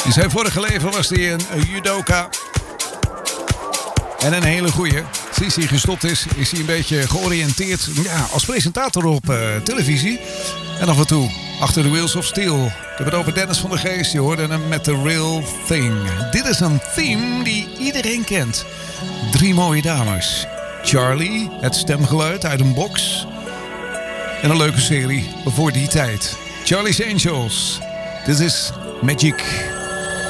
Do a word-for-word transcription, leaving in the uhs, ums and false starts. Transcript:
In zijn vorige leven was hij een judoka. En een hele goeie. Sinds hij gestopt is, is hij een beetje georiënteerd ja, als presentator op uh, televisie. En af en toe achter de Wheels of Steel. Ik heb het over Dennis van der Geest. Je hoorde hem met The Real Thing. Dit is een theme die iedereen kent. Drie mooie dames. Charlie, het stemgeluid uit een box. En een leuke serie voor die tijd. Charlie's Angels. Dit is Magic.